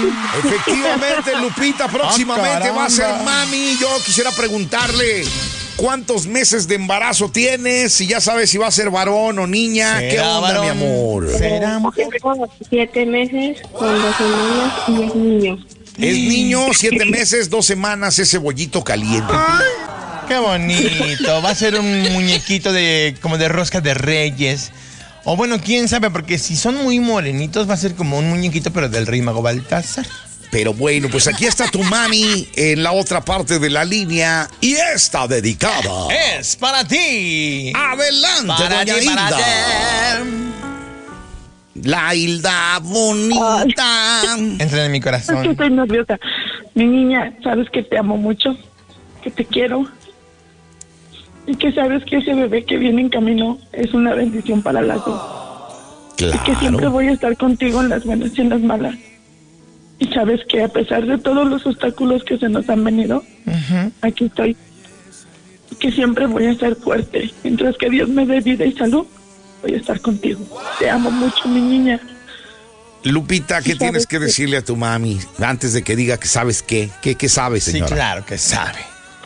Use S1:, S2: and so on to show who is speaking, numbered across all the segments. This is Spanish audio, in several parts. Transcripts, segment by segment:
S1: Efectivamente, Lupita, próximamente va a ser mami. Yo quisiera preguntarle cuántos meses de embarazo tienes, si ya sabes si va a ser varón o niña. ¿Qué onda, varón, mi amor?
S2: ¿Será mujer? Tengo 7 meses con 2 semanas y es niño.
S1: Es niño, 7 meces, 2 semanas, ese bollito caliente.
S3: Ay, qué bonito. Va a ser un muñequito como de rosca de reyes. O bueno, quién sabe, porque si son muy morenitos va a ser como un muñequito, pero del rey mago Baltasar.
S1: Pero bueno, pues aquí está tu mami en la otra parte de la línea y está dedicada.
S3: Es para ti.
S1: Adelante,
S3: para
S1: doña
S3: ti,
S1: Hilda.
S3: para ti.
S1: La Hilda bonita.
S3: Entra en mi corazón.
S4: Es que estoy nerviosa. Mi niña, sabes que te amo mucho, que te quiero. Y que sabes que ese bebé que viene en camino es una bendición para las dos.
S1: Claro.
S4: Y que siempre voy a estar contigo en las buenas y en las malas. Y sabes que a pesar de todos los obstáculos que se nos han venido, aquí estoy. Y que siempre voy a estar fuerte. Mientras que Dios me dé vida y salud, voy a estar contigo. Te amo mucho, mi niña.
S1: Lupita, ¿qué tienes que decirle a tu mami antes de que diga que sabes qué? ¿Qué sabe, señora?
S3: Sí, claro que sabe.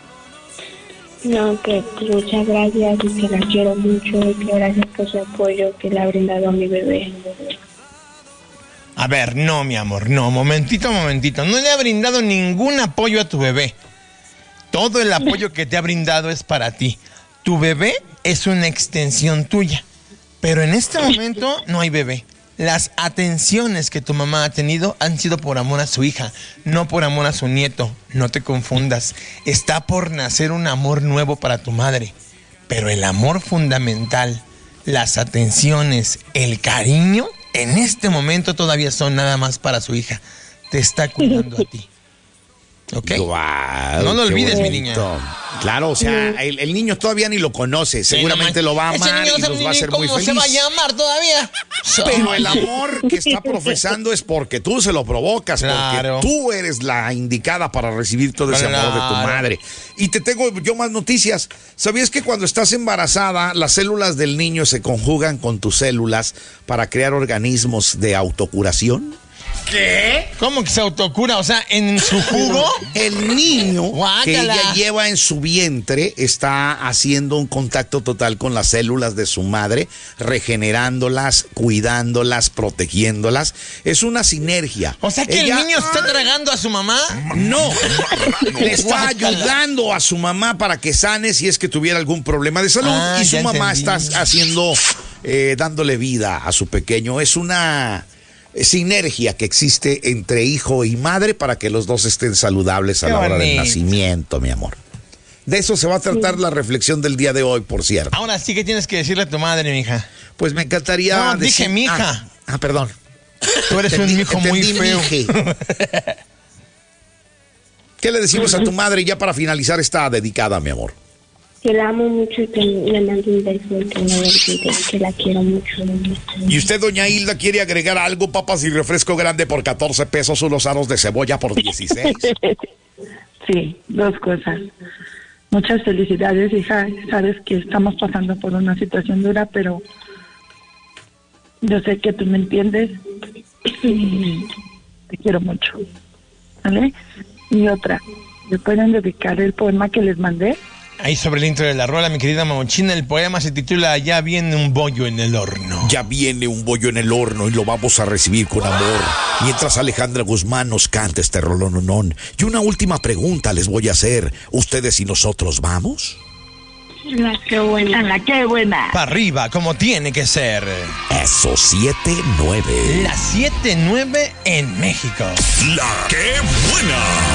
S2: No, que muchas gracias y que la quiero mucho y que gracias por su apoyo que le ha brindado a mi bebé.
S3: A ver, no, mi amor, no, momentito. No le ha brindado ningún apoyo a tu bebé. Todo el apoyo que te ha brindado es para ti. Tu bebé es una extensión tuya. Pero en este momento no hay bebé. Las atenciones que tu mamá ha tenido han sido por amor a su hija, no por amor a su nieto. No te confundas. Está por nacer un amor nuevo para tu madre. Pero el amor fundamental, las atenciones, el cariño, en este momento todavía son nada más para su hija. Te está cuidando a ti. ¿Ok?
S1: Wow,
S3: no lo olvides, mi niña.
S1: Claro, o sea, el niño todavía ni lo conoce. Seguramente lo va a amar y nos va a hacer muy feliz.
S3: ¿Cómo se va a llamar todavía?
S1: Pero el amor que está profesando es porque tú se lo provocas,
S3: claro.
S1: Porque tú eres la indicada para recibir todo ese amor de tu madre. Y te tengo yo más noticias. ¿Sabías que cuando estás embarazada, las células del niño se conjugan con tus células para crear organismos de autocuración?
S3: ¿Qué? ¿Cómo que se autocura? O sea, en su jugo.
S1: El niño
S3: Guácala.
S1: que ella lleva en su vientre está haciendo un contacto total con las células de su madre, regenerándolas, cuidándolas, protegiéndolas. Es una sinergia.
S3: O sea que el niño está tragando a su mamá.
S1: No, le está ayudando a su mamá para que sane si es que tuviera algún problema de salud. Y su mamá está haciendo, dándole vida a su pequeño. Es una sinergia que existe entre hijo y madre para que los dos estén saludables a la hora del nacimiento, mi amor. De eso se va a tratar la reflexión del día de hoy, por cierto.
S3: Ahora sí que tienes que decirle a tu madre, mija.
S1: Pues me encantaría
S3: No, dije mija.
S1: Perdón.
S3: Tú eres un hijo muy feo.
S1: ¿Qué le decimos a tu madre ya para finalizar esta dedicada, mi amor?
S2: Que la amo mucho y que le mando un beso y que no olvide que la quiero mucho.
S1: ¿Y usted, doña Hilda, quiere agregar algo? Papas y refresco grande por 14 pesos, unos aros de cebolla por 16.
S4: Sí, 2 cosas. Muchas felicidades, hija. Sabes que estamos pasando por una situación dura, pero yo sé que tú me entiendes y te quiero mucho. ¿Vale? Y otra, ¿me pueden dedicar el poema que les mandé?
S3: Ahí sobre el intro de la rola, mi querida Mamochina, el poema se titula Ya viene un bollo en el horno.
S1: Ya viene un bollo en el horno y lo vamos a recibir con amor. Mientras Alejandra Guzmán nos canta este rolononón. Y una última pregunta les voy a hacer. ¿Ustedes y nosotros vamos?
S2: La que buena.
S4: La que buena.
S3: Para arriba, como tiene que ser.
S1: Eso, 7-9.
S3: La 7-9 en México.
S5: La que buena.